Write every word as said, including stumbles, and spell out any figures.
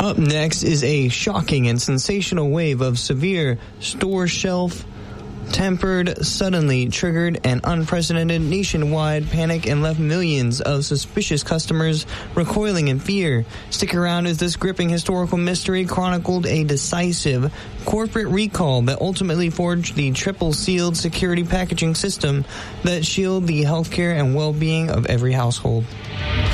Up next is a shocking and sensational wave of severe store shelf tempered, suddenly triggered, and unprecedented nationwide panic and left millions of suspicious customers recoiling in fear. Stick around as this gripping historical mystery chronicled a decisive corporate recall that ultimately forged the triple-sealed security packaging system that shield the healthcare and well-being of every household.